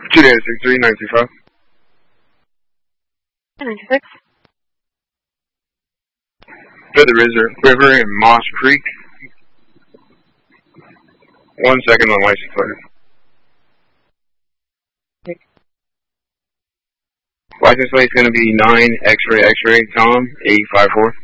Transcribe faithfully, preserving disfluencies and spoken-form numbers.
two eight six three nine two five. nine two six. Feather River, River in Moss Creek. One second on license plate. License plate is going to be nine X-ray X-ray Tom eight five four.